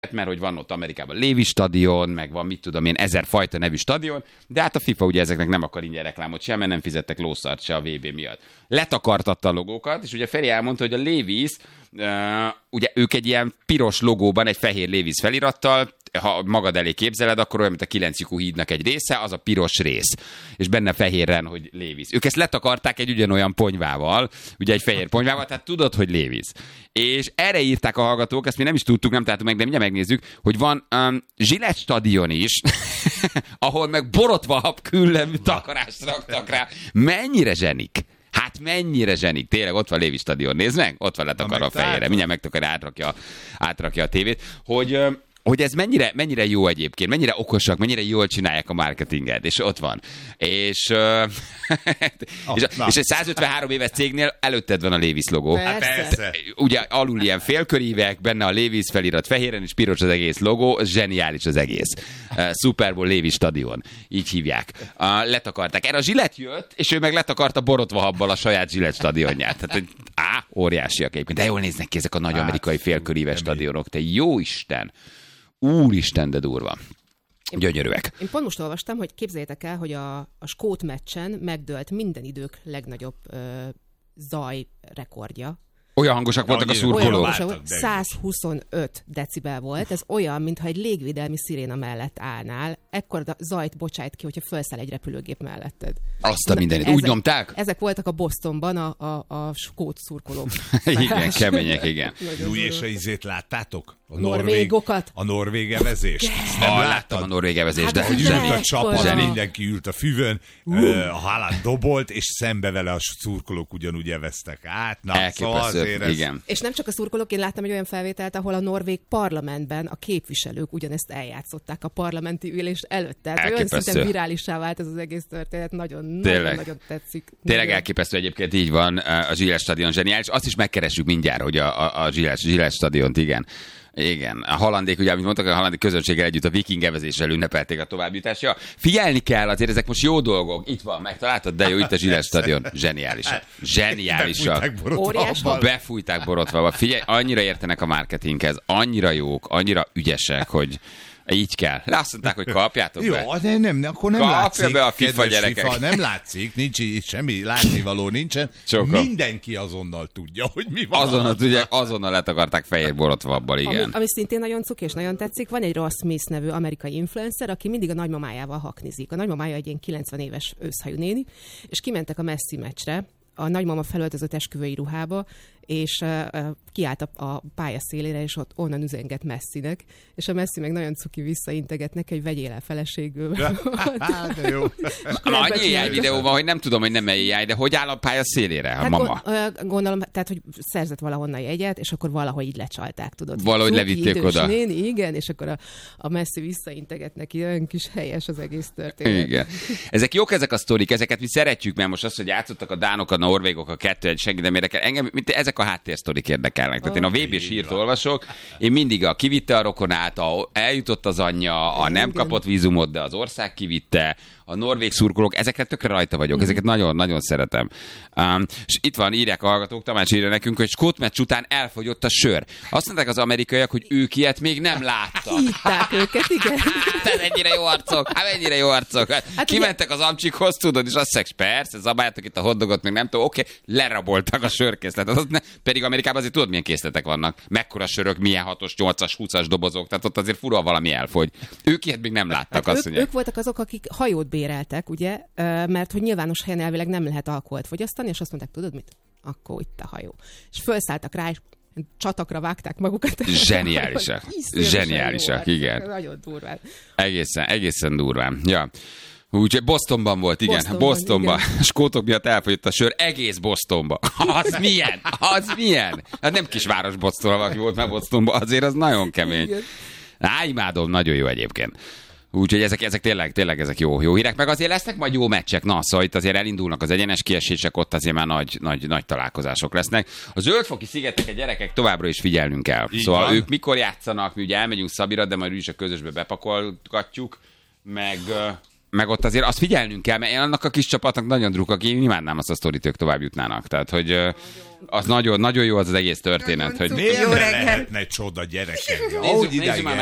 mert hogy van ott Amerikában Levi stadion, meg van mit tudom én, 1000 fajta nevű stadion, de hát a FIFA ugye ezeknek nem akar ingyen reklámot sem, mert nem fizettek lószart se a VB miatt. Letakartatta a logókat, és ugye Feri elmondta, hogy a Levi's, ugye ők egy ilyen piros logóban, egy fehér Levi's felirattal, ha magad elé képzeled, akkor olyan, mint a 9 lyukú hídnak egy része, az a piros rész. És benne fehérren, hogy Levi's. Ők ezt letakarták egy ugyanolyan ponyvával, ugye egy fehér ponyvával, tehát tudod, hogy Levi's. És erre írták a hallgatók, ezt mi nem is tudtuk, nem találtuk meg, de mindjárt megnézzük, hogy van Gillette stadion is, ahol meg borotva külön takarást raktak rá. Mennyire zsenik? Hát mennyire zsenik. Tényleg ott van Levi stadion, nézd meg, ott van letakarva a fejére. Mindjárt megtakarja, átrakja a tévét, hogy ez mennyire jó egyébként, mennyire okosak, mennyire jól csinálják a marketinget, és ott van. És egy 153 éves cégnél előtted van a Levi's logó. Persze. Ugye alul ilyen félkörívek, benne a Levi's felirat fehéren, és piros az egész logó, zseniális az egész. Super Bowl Levi stadion, így hívják. Letakarták. Erre a Gillette jött, és ő meg letakarta borotva habbal a saját Gillette stadionját. Tehát, óriásiak egyébként. De jól néznek ki ezek a nagy amerikai félköríves stadionok. Te jó Isten! Úristen, de durva. Gyönyörűek. Én pont most olvastam, hogy képzeljétek el, hogy a skót meccsen megdőlt minden idők legnagyobb zaj rekordja. Olyan hangosak voltak a szurkolók. 125 decibel volt. Ez olyan, mintha egy légvédelmi sziréna mellett állnál. Ekkor zajt bocsájt ki, hogyha felszáll egy repülőgép melletted. Azt a mindenit. Úgy nyomták? Ezek voltak a Bostonban a skót szurkolók. Igen, kemények, igen. Új, és a izét láttátok? A norvégokat. A norvég evezést. Láttam a norvég evezést, de hogy ült a csapat, mindenki ült a füvön, a Haaland dobolt, és szembe vele a szurkolók ugyanúgy eveztek át. Igen. És nem csak a szurkolók, én láttam egy olyan felvételt, ahol a norvég parlamentben a képviselők ugyanezt eljátszották a parlamenti ülés előtt. Tehát olyan szinten virálissá vált ez az egész történet, nagyon tetszik. Tényleg elképesztő, egyébként így van, a Gillette stadion zseniális. Azt is megkeressük mindjárt, hogy a Gillette stadiont, igen. Igen, a hollandék, ugye, amit mondtak, a hollandik közönséggel együtt a viking evezéssel ünnepelték a továbbjutást. Ja, figyelni kell, azért ezek most jó dolgok. Itt van, megtaláltad, de jó, itt a Gillette stadion. Zseniálisak. Zseniálisak. Befújták borotva. Figyelj, annyira értenek a marketinghez, annyira jók, annyira ügyesek, hogy így kell. Azt mondták, hogy kapjátok be. Jó, de nem, akkor nem látszik. Be a FIFA gyerekek. FIFA, nem látszik, nincs így semmi látnivaló nincsen. Mindenki azonnal tudja, hogy mi van. Azonnal letakarták fehér borotvabbal, igen. Ami szintén nagyon cuki és nagyon tetszik, van egy Ross Smith nevű amerikai influencer, aki mindig a nagymamájával haknizik. A nagymamája egy ilyen 90 éves őszhajú néni, és kimentek a Messi meccsre, a nagymama felöltözött esküvői ruhába, és kiállt a pálya szélére, és ott onnan üzenget Messinek, és a Messi meg nagyon cuki visszainteget neki, hogy vegyél el feleségül. De jó. Annyi AI videó van, hogy nem tudom, hogy nem AI, de hogy áll a pálya szélére a mama? Gondolom, tehát, hogy szerzett valahonnan jegyet, és akkor valahogy így lecsalták, tudod. Valahogy levitték oda. Néni, igen, és akkor a Messi visszainteget neki, olyan kis helyes az egész történet. Igen. Ezek jók, ezek a sztorik, ezeket mi szeretjük, mert most azt, hogy játszottak a dánok, a norvégok, a kettő, senki nem érdekel. Engem ezek a háttérsztorik érdekelnek. Tehát én a VB-s hírt olvasok, én mindig kivitte a rokonát, eljutott az anyja, a nem kapott vízumot, de az ország kivitte, a norvég szurkolók, ezekre tökre rajta vagyok, ezeket nagyon-nagyon szeretem. És itt van, írják a hallgatók, Tamás írja nekünk, hogy skót meccs után elfogyott a sör. Azt mondták az amerikaiak, hogy ők ilyet még nem láttak. Hívták őket, igen. Tehát ennyire jó arcok. Kimentek az amcsikhoz, tudod, és azt mondják, persze, zabáljátok itt a hotdogot, még nem tudom, oké, leraboltak a sörkészletet. Pedig Amerikában azért tudod, milyen készletek vannak. Mekkora sörök, milyen 6-os, 8-as, 20-as dobozok, tehát ott azért fura valami elfogy. Ők ilyet még nem láttak, azt mondják. Ők voltak azok, akik hajót béreltek, ugye, mert hogy nyilvános helyen elvileg nem lehet alkoholt fogyasztani, és azt mondták, tudod mit? Akkor itt a hajó. És felszálltak rá, és csatakra vágták magukat. Zseniálisak, igen. Nagyon durván. Egészen durván. Ja. Úgyhogy Bostonban volt, igen. Bostonban. Skótok miatt elfogyott a sör egész Bostonba. Az milyen? Hát nem kisváros Boston, valaki volt már Bostonban, azért az nagyon kemény. Imádom, nagyon jó egyébként. Úgyhogy ezek tényleg ezek jó hírek, meg azért lesznek majd jó meccsek. Na, szóval itt azért elindulnak az egyenes kiesések, ott azért már nagy találkozások lesznek. A Zöldfoki szigeteket, gyerekek, továbbra is figyelnünk kell. Így szóval van. Ők mikor játszanak, mi ugye elmegyünk Szabira, de majd úgyis a közösbe bepakolgatjuk, meg meg ott azért azt figyelnünk kell, mert én annak a kis csapatnak nagyon druk, aki imádnám azt a sztorit, ők tovább jutnának. Tehát, hogy az nagyon, nagyon jó az egész történet. Hogy... Miért ne lehetne csoda gyerekek? Nézzük már